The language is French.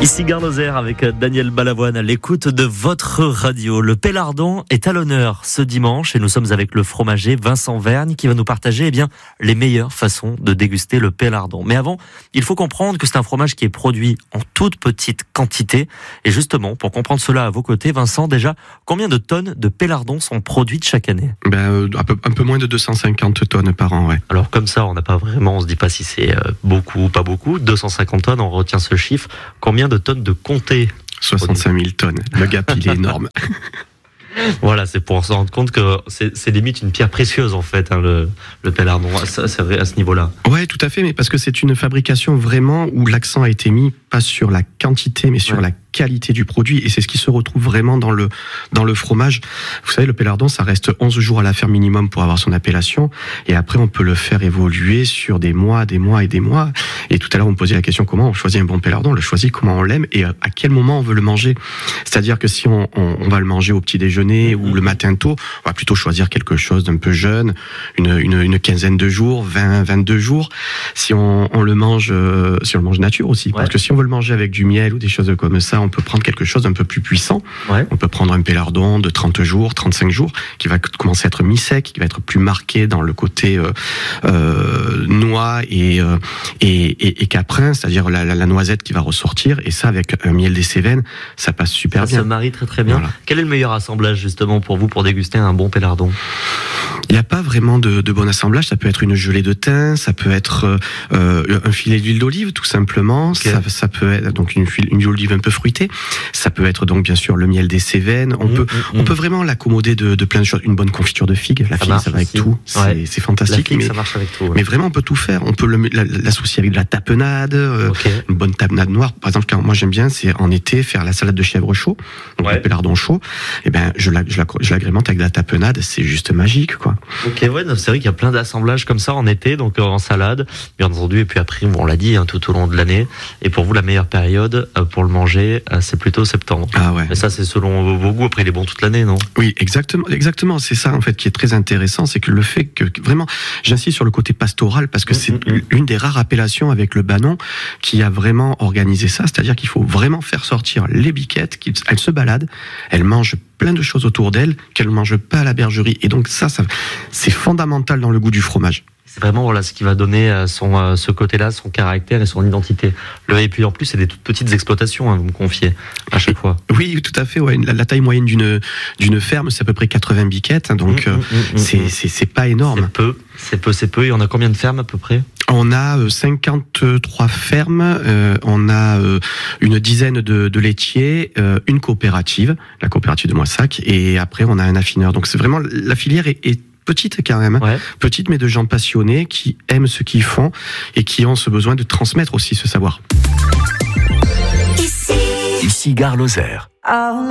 Ici Gare Lozère avec Daniel Balavoine à l'écoute de votre radio. Le Pélardon est à l'honneur ce dimanche et nous sommes avec le fromager Vincent Vergne qui va nous partager les meilleures façons de déguster le Pélardon. Mais avant, il faut comprendre que c'est un fromage qui est produit en toute petite quantité. Et justement, pour comprendre cela à vos côtés, Vincent, déjà, combien de tonnes de Pélardon sont produites chaque année ? Un peu moins de 250 tonnes par an, ouais. Alors comme ça, on se dit pas si c'est beaucoup ou pas beaucoup. 250 tonnes, on retient ce chiffre. Combien de tonnes de comté ? 65 000 tonnes. Le gap, il est énorme. Voilà, c'est pour se rendre compte que c'est limite une pierre précieuse en fait, le Pélardon, c'est vrai à ce niveau-là. Ouais, tout à fait, mais parce que c'est une fabrication vraiment où l'accent a été mis pas sur la quantité, mais sur la qualité du produit, et c'est ce qui se retrouve vraiment dans le fromage. Vous savez, le Pélardon, ça reste 11 jours à la ferme minimum pour avoir son appellation, et après on peut le faire évoluer sur des mois et des mois. Et tout à l'heure on me posait la question comment on choisit un bon Pélardon, on le choisit comment on l'aime et à quel moment on veut le manger. C'est-à-dire que si on va le manger au petit déjeuner ou le matin tôt, on va plutôt choisir quelque chose d'un peu jeune, une quinzaine de jours, 22 jours. Si on le mange nature aussi, parce que si on veut le manger avec du miel ou des choses comme ça, on peut prendre quelque chose d'un peu plus puissant. On peut prendre un Pélardon de 30 jours, 35 jours, qui va commencer à être mi-sec, qui va être plus marqué dans le côté noix et caprin, c'est-à-dire la noisette qui va ressortir, et ça avec un miel des Cévennes, ça passe super bien. Ça se marie très très bien. Voilà. Quel est le meilleur assemblage justement pour vous pour déguster un bon Pélardon ? Il n'y a pas vraiment de bon assemblage. Ça peut être une gelée de thym, ça peut être un filet d'huile d'olive tout simplement. Okay. Ça peut être donc une huile d'olive un peu fruitée. Ça peut être donc bien sûr le miel des Cévennes. On peut vraiment l'accommoder de plein de choses. Une bonne confiture de figues, la figue ça va avec tout. C'est fantastique. La figue, ça marche avec tout. Mais vraiment on peut tout faire. On peut l'associer avec de la tapenade, une bonne tapenade noire. Par exemple, moi j'aime bien, c'est en été faire la salade de chèvre chaud, donc le Pélardon chaud. Et je l'agrémente avec de la tapenade. C'est juste magique, quoi. Ok, ouais, c'est vrai qu'il y a plein d'assemblages comme ça en été, donc en salade, bien entendu, et puis après, on l'a dit, tout au long de l'année. Et pour vous, la meilleure période pour le manger, c'est plutôt septembre. Ah ouais. Mais ça, c'est selon vos goûts. Après, il est bon toute l'année, non ? Oui, exactement. C'est ça, en fait, qui est très intéressant, c'est que le fait que vraiment, j'insiste sur le côté pastoral, parce que c'est une des rares appellations avec le Banon qui a vraiment organisé ça, c'est-à-dire qu'il faut vraiment faire sortir les biquettes, elles se baladent, elles mangent plein de choses autour d'elles qu'elles ne mangent pas à la bergerie. Et donc ça c'est fondamental dans le goût du fromage. C'est vraiment ce qui va donner ce côté-là, son caractère et son identité. Et puis en plus, c'est des toutes petites exploitations, vous me confiez, à chaque fois. Oui, tout à fait. Ouais. La taille moyenne d'une ferme, c'est à peu près 80 biquettes, donc c'est pas énorme. C'est peu. Et on a combien de fermes à peu près ? On a 53 fermes, on a une dizaine de laitiers, une coopérative, la coopérative de Moissac, et après on a un affineur. Donc c'est vraiment, la filière est petite quand même, petite mais de gens passionnés qui aiment ce qu'ils font et qui ont ce besoin de transmettre aussi ce savoir. Ici Gare Lozère.